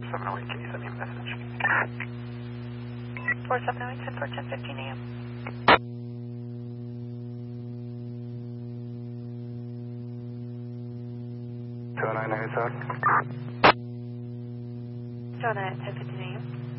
708, can you send me a message? 4708, 10 for 10:15 a.m. Two nine nine, sir. 209 at 10:15 a.m.